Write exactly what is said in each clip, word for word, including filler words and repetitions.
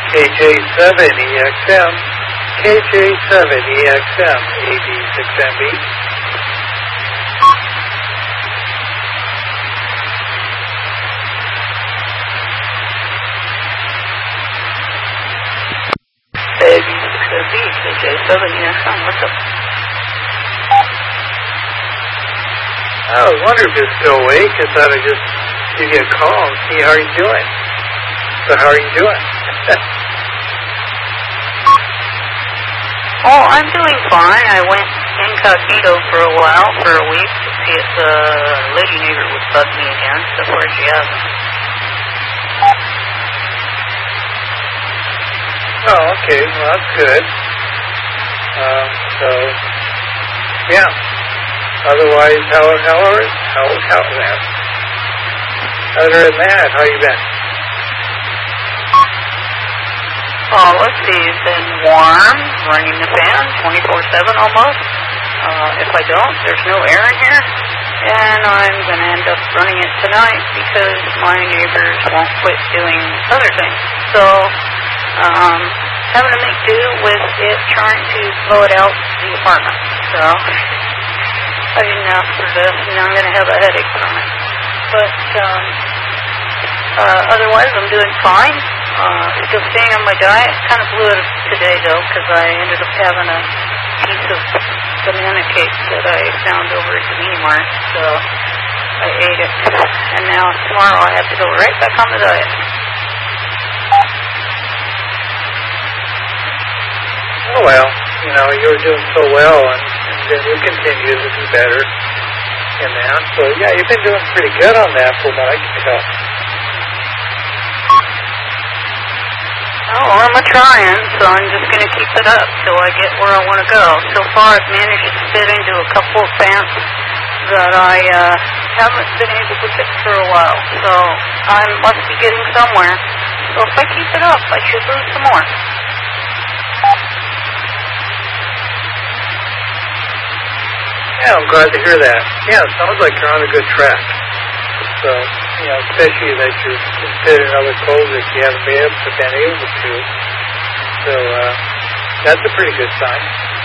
K J seven E X M, K J seven E X M, A D six M B. A D six M B, K J seven E X M, what's up? I was wondering if you're still awake. I thought I'd just give you a call and see how you're doing. So how are you doing? Oh, I'm doing fine. I went incognito for a while, for a week, to see if the lady neighbor would bug me again. So far she hasn't. Oh, okay. Well, that's good. Um, so, yeah. Otherwise, how, how are it? How, how, that? Other than that, how you been? Oh, let's see. It's been warm, running the fan twenty-four seven almost. Uh, if I don't, there's no air in here. And I'm going to end up running it tonight because my neighbors won't quit doing other things. So, um, having to make do with it trying to blow it out the apartment. So, I didn't ask for this, and I'm going to have a headache from it. But, um, uh, otherwise, I'm doing fine. Uh, still staying on my diet. Kind of blew it today, though, because I ended up having a piece of banana cake that I found over at the Mini Mart. So, I ate it. And now, tomorrow, I have to go right back on the diet. Oh, well, you know, you were doing so well, and, and then you continue to do better in that. So, yeah, you've been doing pretty good on that from what I can tell. Oh, I'm a-trying, so I'm just going to keep it up till I get where I want to go. So far, I've managed to fit into a couple of pants that I uh, haven't been able to fit for a while. So I must be getting somewhere. So if I keep it up, I should lose some more. Yeah, I'm glad to hear that. Yeah, it sounds like you're on a good track. So, you know, especially that you're considering other clothes that you haven't been able to, been able to. So, uh, that's a pretty good sign.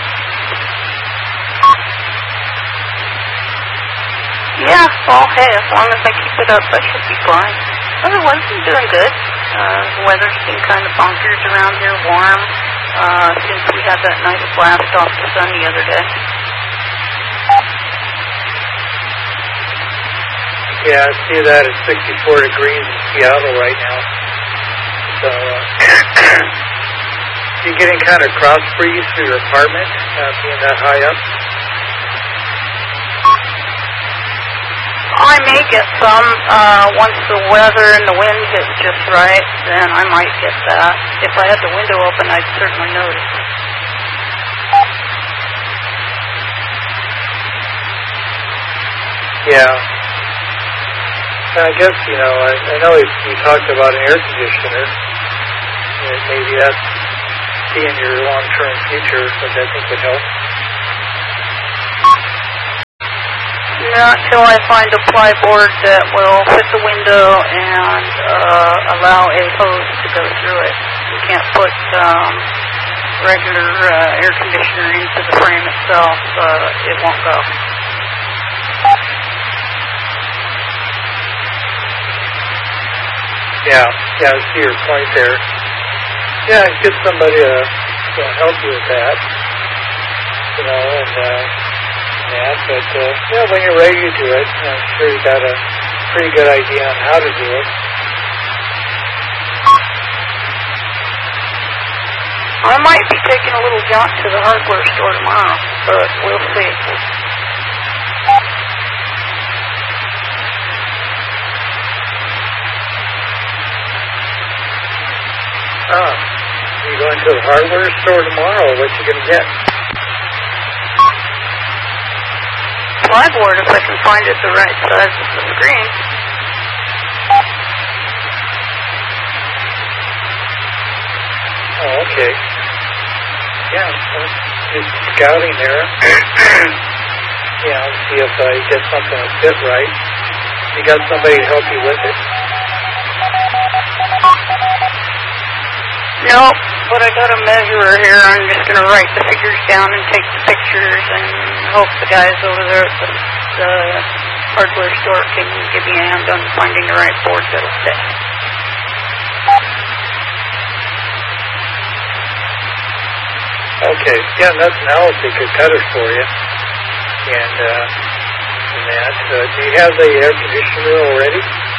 Yeah, well, hey, as long as I keep it up, I should be fine. Otherwise, I'm doing good. Uh, the weather's been kind of bonkers around here, warm, uh, since we had that nice blast off the sun the other day. Yeah, I see that at sixty-four degrees in Seattle right now. So, uh, you getting kind of cross breeze through your apartment, uh, being that high up? I may get some, uh, once the weather and the wind hits just right, then I might get that. If I had the window open, I'd certainly notice. Yeah. I guess, you know, I, I know we, we talked about an air conditioner. And maybe that's in your long-term future, which I think would help. Not until I find a plyboard that will fit the window and uh, allow a hose to go through it. We can't put um, regular uh, air conditioner into the frame itself. Uh, it won't go. Yeah, yeah, I see your point there. Yeah, get somebody to you know, help you with that. You know, and uh, yeah, but uh, yeah, when you're ready to do it, I'm sure you got a pretty good idea on how to do it. I might be taking a little jaunt to the hardware store tomorrow, but we'll see. Oh, you going to the hardware store tomorrow? What you gonna get? Plyboard, if I can find it the right size of the screen. Oh, okay. Yeah, well, just scouting there. Yeah, I'll see if I get something that fit right. You got somebody to help you with it? No, Nope, but I got a measurer here. I'm just going to write the figures down and take the pictures and hope the guys over there at the, the hardware store can give me a hand on finding the right board that'll fit. Okay, yeah, nothing else. They could cut it for you. And, uh, and that. Uh, do you have the air conditioner already?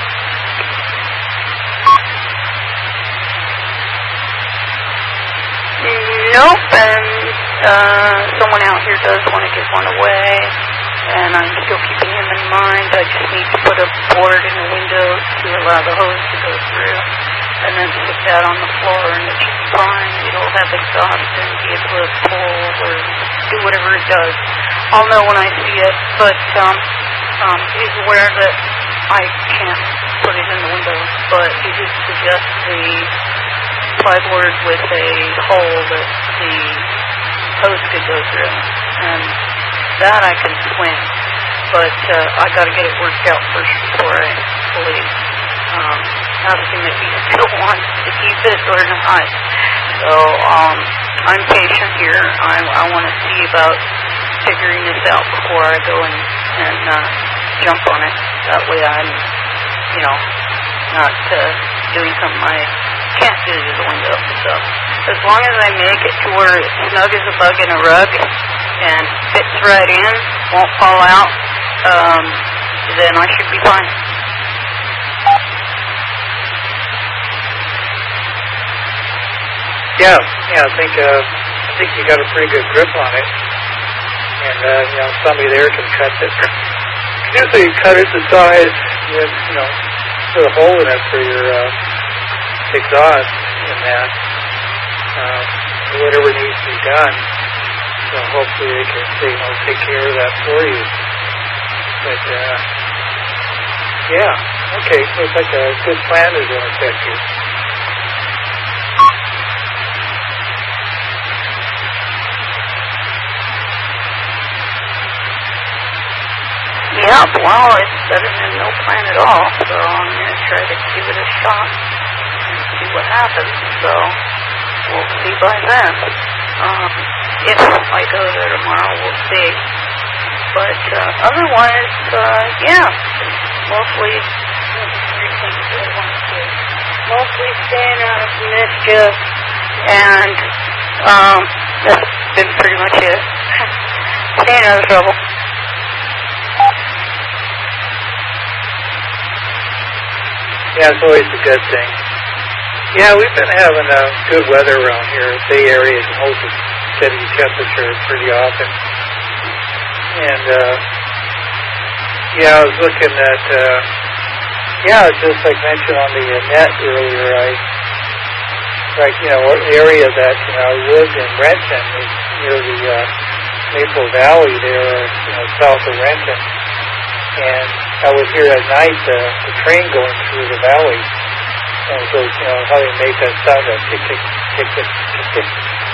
Nope, and uh, someone out here does want to give one away, and I'm still keeping him in mind. I just need to put a board in the window to allow the hose to go through, and then stick that on the floor, and it should be fine. It'll have exhaust and be able to pull or do whatever it does. I'll know when I see it, but um, um, he's aware that I can't put it in the window, but he did suggest the plyboard with a hole that the hose could go through, and that I can swing, but uh, I got to get it worked out first before I fully um, ask him if he still wants to keep it or not. So um, I'm patient here. I, I want to see about figuring this out before I go and, and uh, jump on it. That way I'm, you know, not uh, doing something I can't do to the window. So as long as I make it to where it's snug as a bug in a rug and fits right in, won't fall out, um, then I should be fine. Yeah, yeah, I think uh, I think you got a pretty good grip on it, and uh, you know somebody there can cut it. Usually, cut it the size, with, you know, put a hole in it for your uh, exhaust, and that uh, whatever needs to be done. So hopefully they can, they, you know, take care of that for you. But uh, yeah, okay, looks like a good plan is going to affect you. Yeah, well, it's better than no plan at all, so I'm going to try to give it a shot and see what happens. So we'll see by then. Um, if I go there tomorrow, we'll see. But uh, otherwise, uh, yeah, mostly, mostly staying out of mischief, and um, that's been pretty much it. Staying out of trouble. Yeah, it's always a good thing. Yeah, we've been having uh, good weather around here. Bay Area holds a steady temperature pretty often. And, uh, yeah, I was looking at, uh, yeah, just like mentioned on the uh, net earlier, I, like, you know, what area that, you know, I lived in Renton is near the uh, Maple Valley there, you know, south of Renton. And I would hear at night uh, the train going through the valley. And so, you know, how they make that sound, that tick, tick, tick, tick, tick, tick.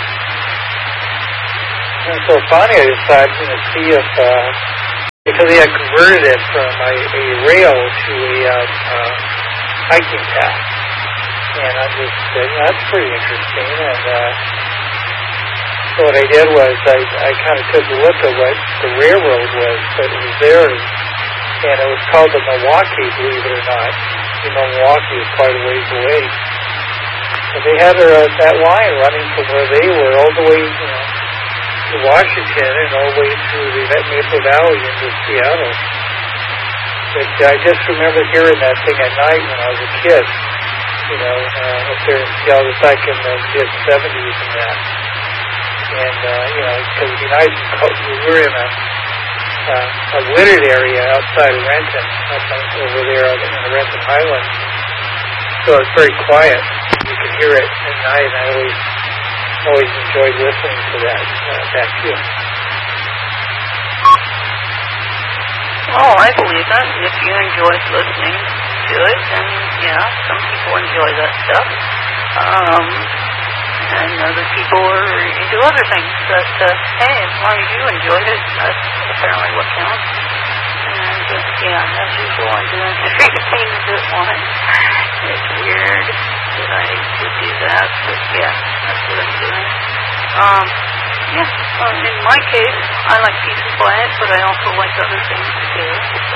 And so finally I decided to see if, uh, because they had converted it from a, a rail to a uh, uh, hiking path. And I just said, you know, that's pretty interesting. And uh, so what I did was I, I kind of took a look at what the railroad was that was there. And it was called the Milwaukee, believe it or not. You know, Milwaukee is quite a ways away. And they had uh, that line running from where they were all the way, you know, to Washington and all the way through the Maple Valley into Seattle. But I just remember hearing that thing at night when I was a kid, you know, uh, up there in Seattle, back in the mid seventies and that. And, uh, you know, because it'd be nice and cold. We were in a Uh, a wooded area outside of Renton, up over there in the Renton Highlands. So it's very quiet. You can hear it at night, and I always always enjoyed listening to that uh, that too. Oh, I believe that. If you enjoy listening to it, then yeah, some people enjoy that stuff. Um, and other people are into other things. But uh, hey, as long as you enjoyed it, that's apparently what counts. And uh, yeah, as usual, I'm doing three things at once. It's weird that I would do that, but yeah, Um, yeah, uh, in my case, I like peace and quiet, but I also like other things too.